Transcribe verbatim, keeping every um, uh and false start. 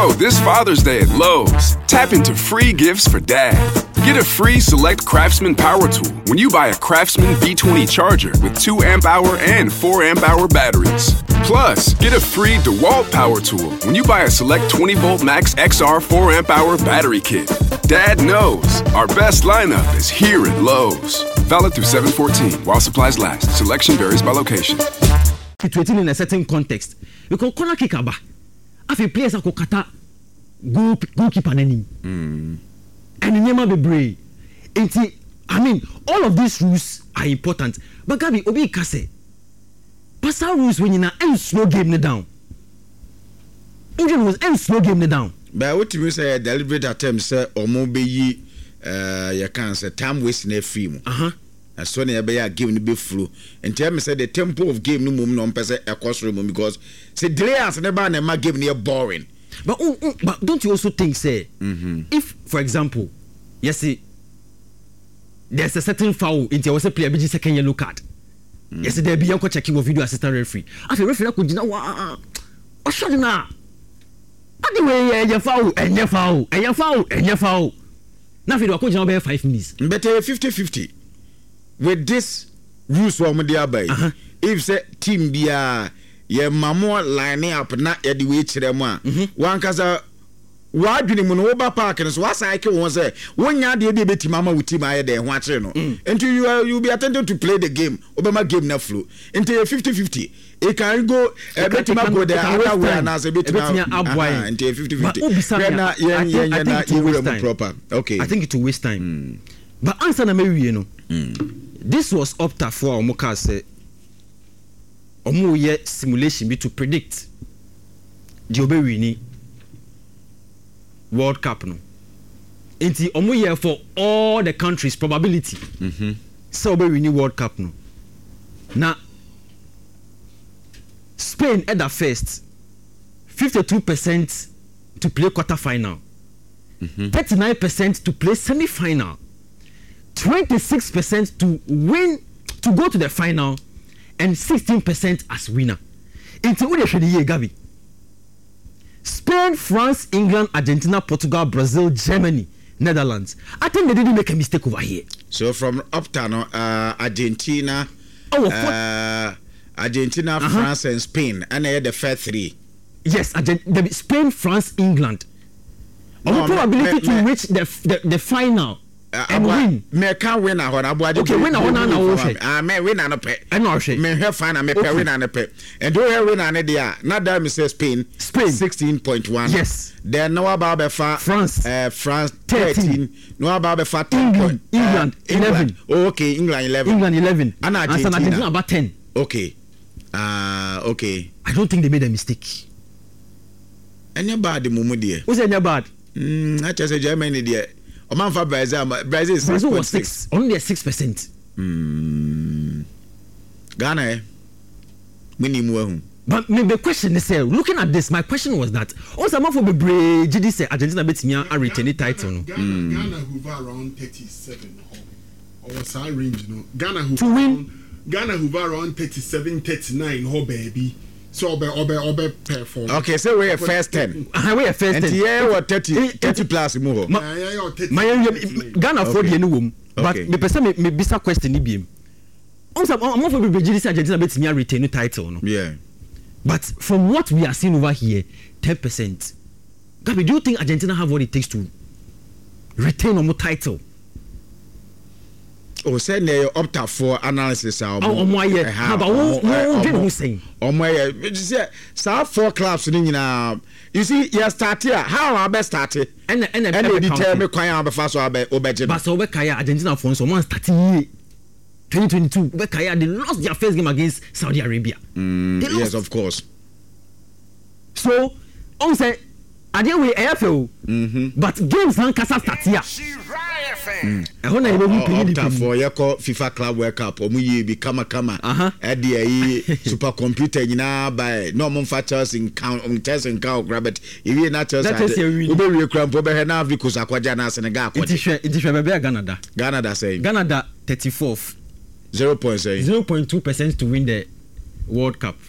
Now, this Father's Day at Lowe's, tap into free gifts for dad. Get a free Select Craftsman power tool when you buy a Craftsman V twenty charger with two amp hour and four amp hour batteries. Plus, get a free DeWalt power tool when you buy a Select twenty volt Max X R four amp hour battery kit. Dad knows our best lineup is here at Lowe's. Valid through seven fourteen while supplies last. Selection varies by location. Situating in a certain context. You can corner kick aba. Afi players ako kata goal goalkeeper nanim. Mm. And nyema bebre. Enti I mean all of these rules are important. But Gabi obi kase. Pasal rules when you na end slow game ne down. Engine was end slow game ne down. But what you say a deliberate attempt say omo be yi uh you can say time waste na free mu. Uh-huh. And so na be ya game no be flow. And tell me say the tempo of game no mum no pese e cost room because say delay as na ba na ma game no boring. But uh, uh, but don't you also think say mm-hmm. if for example yes see there's a certain foul into was a player be second yellow card. Mm. Yes there be yanko checking of video assistant referee. After referee could na wa o shot na. Anyway ya foul and ya foul and ya foul and ya foul. Na video ko jina be five minutes. Better fifty fifty. With this rules for media by uh-huh. If say team bia ye mamo line up na ye the way chire mu a wan kasa wa dwene mu no wo ba park no so wa sai ke won say wonya de de beti mama with team aye de ho a chire no until you uh, you be attempting to play the game obama game na flow until fifty fifty it can go uh, beti ma go there other way and as a beti ma until fifty fifty na yen yen yen na you will proper okay I think it will waste time mm. But answer na me wie no mm. This was opta for omoka say omo ye simulation be to predict the obe wini World Cup no. Enti omo ye for all the countries probability. Mhm. So obe wini World Cup no. Na Spain at the first fifty-two percent to play quarter final. Mhm. thirty-nine percent to play semi final. twenty-six percent to win to go to the final and sixteen percent as winner. Into what they should Gabi. Spain, France, England, Argentina, Portugal, Brazil, Germany, Netherlands. I think they didn't make a mistake over here. So from up to now, uh, Argentina, oh, uh, Argentina, uh-huh. France, and Spain, and they had the first three. Yes, Argent- Spain, France, England. No, probability me, to me, reach the, the the final. Uh, and abua, win. Me can win a one. Okay, win a one and a one. Ah, me win and a pay. I know. Me have fun and me pay win and a pay. And do we win and a dia? Not that me say Spain. Spain sixteen point one. Yes. Then no about be fa France. Uh, France thirteen. No about be fa England. Uh, England eleven. Oh, okay, England eleven. England eleven. And Argentina. And Argentina about ten. Okay. Ah, uh, okay. I don't think they made a mistake. Any bad the mumu there? Who's any bad? Hmm. I just say Germany there. Oman for Brazil, Brazil is Brazil was six, only a six percent. Hmm. Ghana, eh? Minimum. But my question is, uh, looking at this, my question was that also more for the brave G D say Argentina bet me a retain the title. Ghana, mm. Ghana hover around thirty-seven or or side range, you know. Ghana hover to win. Around, Ghana hover around thirty-seven, thirty-nine, oh baby. So obe obe obe perform. Okay, so we are first ten. Ah, we are first ten. And here we thirty, thirty plus more. Ma, my Ghana for the new but the person me me bisa question ni biem. Also, I'm not for the G D C Argentina bet me a retain the title, no. Yeah. But from what we are seeing over here, ten percent. Gabi, do you think Argentina have what it takes to retain a more title? Oh, send the opta for analysis. Oh, oh my yeah. How about who who saying? Oh my yeah. You see, so four clubs in now. You see, you start here. How I best started? And and and they determine quite a fast or be obey. But so Bekaya Argentina for so one starting twenty twenty-two. Bekaya they lost their first game against Saudi Arabia. Mm, yes, of course. So on say I deal with A F L. Mm-hmm. But games now kasa start here. I want to be for your FIFA Club World Cup. Omu ye be kama kama. Uh-huh. Adi ayi supercomputer nyina by no manufacturers in count on test and count grab it. If you not just that is a we be cramp over here now because akwaja na Senegal. It is it is be Canada. Canada say. Canada thirty-fourth. zero point zero zero point two percent to win the World Cup.